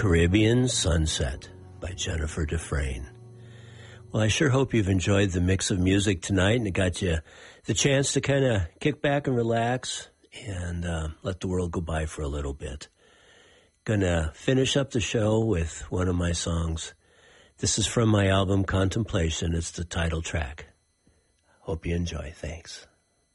Caribbean Sunset by Jennifer Dufresne. Well, I sure hope you've enjoyed the mix of music tonight and it got you the chance to kind of kick back and relax and let the world go by for a little bit. Gonna finish up the show with one of my songs. This is from my album Contemplation. It's the title track. Hope you enjoy. Thanks.